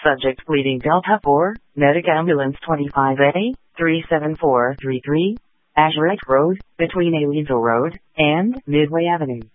Subject bleeding Delta 4, Medic Ambulance 25A, 37433, Azurite Road, between Aliso Road and Midway Avenue.